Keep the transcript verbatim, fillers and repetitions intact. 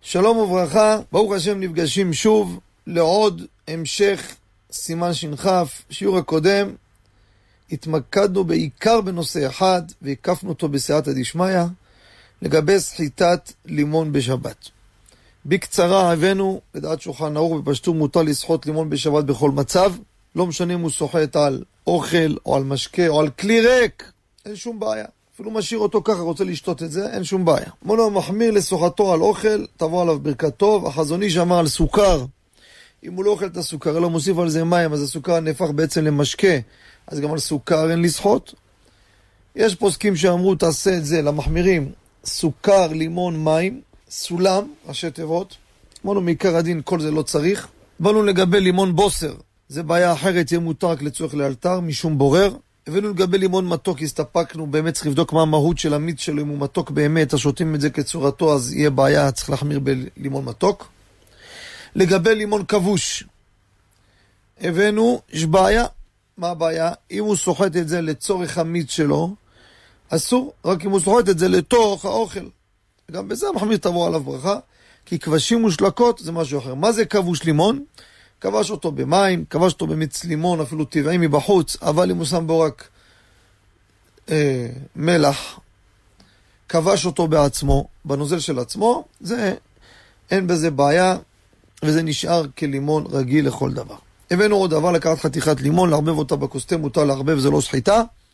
שלום וברכה, ברוך השם נפגשים שוב לעוד המשך סימן שנחף. שיעור הקודם התמקדנו בעיקר בנושא אחד והקפנו אותו בסייעתא דשמיא לגבי סחיטת לימון בשבת. בקצרה הבאנו, לדעת שולחן ערוך בפשטות מותר לסחוט לימון בשבת בכל מצב, לא משנה אם הוא סוחט על אוכל או על משקה או על כלי ריק, אין שום בעיה. אפילו משאיר אותו ככה, רוצה לשתות את זה, אין שום בעיה. מונו מחמיר לסוחתו על אוכל, תבוא עליו ברכת טוב. החזון איש אמר על סוכר, אם הוא לא אוכל את הסוכר, אלא מוסיף על זה מים, אז הסוכר נהפך בעצם למשקה, אז גם על סוכר אין לסחוט. יש פוסקים שאמרו, תעשה את זה למחמירים, סוכר, לימון, מים, סולם, ראשי תיבות. מונו מעיקר הדין, כל זה לא צריך. באנו לגבי לימון בוסר, זה בעיה אחרת, יהיה מותר רק לצורך לאלתר, משום בורר. הבאנו לגבי לימון מתוק, הסתפקנו, באמת צריך לבדוק מה המהות של המיץ שלו, אם הוא מתוק באמת, השותים את זה כצורתו, אז יהיה בעיה, צריך להחמיר בלימון מתוק. לגבי לימון כבוש, הבאנו, יש בעיה. מה הבעיה? אם הוא סוחט את זה לצורך המיץ שלו, אסור, רק אם הוא סוחט את זה לתוך האוכל. גם בזה המחמיר תבוא עליו ברכה, כי כבשים ושלקות זה משהו אחר. מה זה כבוש לימון? כבש אותו במים, כבש אותו במיץ לימון, אפילו טבעי מבחוץ, אבל אם הוא שם בו רק אה, מלח, כבש אותו בעצמו, בנוזל של עצמו, זה, אין בזה בעיה, וזה נשאר כלימון רגיל לכל דבר. הבאנו עוד דבר, לקחת חתיכת לימון, לערבב אותה בקוסטה, מותר לערבב, זה לא סחיטה.